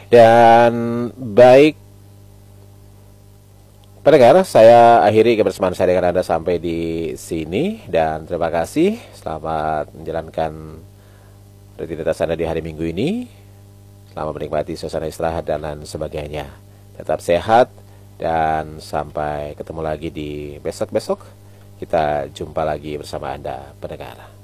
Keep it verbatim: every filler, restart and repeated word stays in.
Dan baik pendengar, saya akhiri kebersamaan saya dengan Anda sampai di sini. Dan terima kasih, selamat menjalankan rutinitas Anda di hari Minggu ini. Selamat menikmati suasana istirahat dan lain sebagainya. Tetap sehat dan sampai ketemu lagi di besok-besok. Kita jumpa lagi bersama Anda pendengar.